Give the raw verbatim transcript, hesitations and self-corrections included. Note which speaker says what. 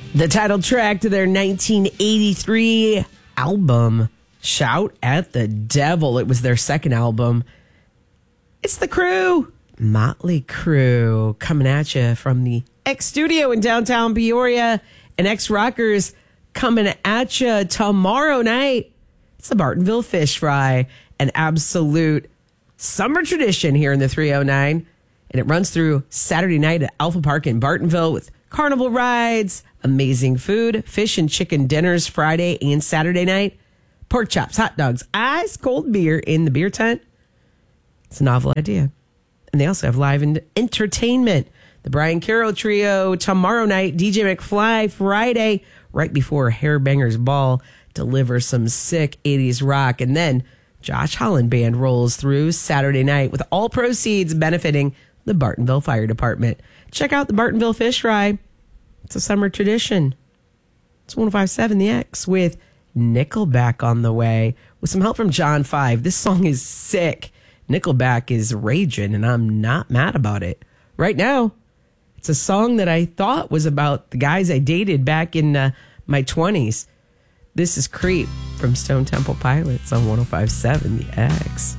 Speaker 1: The title track to their nineteen eighty-three album, Shout at the Devil. It was their second album. It's The Crew. Motley Crue coming at you from the X Studio in downtown Peoria. And X Rockers coming at you tomorrow night. It's the Bartonville Fish Fry, an absolute summer tradition here in the three oh nine. And it runs through Saturday night at Alpha Park in Bartonville with carnival rides, amazing food, fish and chicken dinners Friday and Saturday night, pork chops, hot dogs, ice cold beer in the beer tent. It's a novel idea. And they also have live entertainment. The Brian Carroll Trio tomorrow night, D J McFly Friday, right before Hairbangers Ball, delivers some sick eighties rock. And then Josh Holland Band rolls through Saturday night with all proceeds benefiting the Bartonville Fire Department. Check out the Bartonville Fish Fry. It's a summer tradition. It's one oh five point seven The X with Nickelback on the way with some help from John five. This song is sick. Nickelback is raging, and I'm not mad about it. Right now, it's a song that I thought was about the guys I dated back in uh, my twenties. This is Creep from Stone Temple Pilots on one oh five point seven The X.